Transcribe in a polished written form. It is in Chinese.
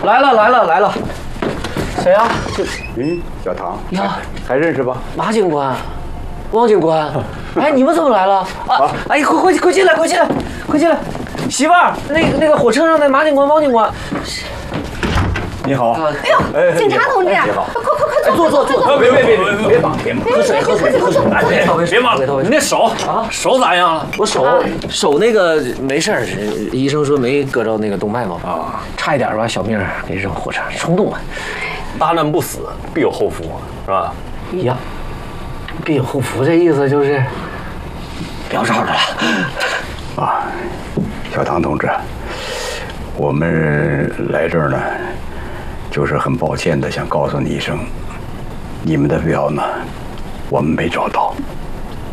来了，谁呀？ 小唐呀， 还认识吧？ 马警官，王警官，哎，你们怎么来了？啊，哎，快进来，媳妇儿，那个火车上的马警官、王警官。 你好， 哎呦，警察同志， 你好， 快坐！ 别忙，喝水， 别忙，你那手啊，手咋样了？我手那个没事儿，医生说没割着那个动脉嘛，啊，差一点吧，小命给扔火车上，冲动了。 大难不死，必有后福，是吧？ 呀，必有后福，这意思就是不要绕着了。 啊，小唐同志，我们来这儿呢，就是很抱歉的想告诉你一声，你们的表呢，我们没找到。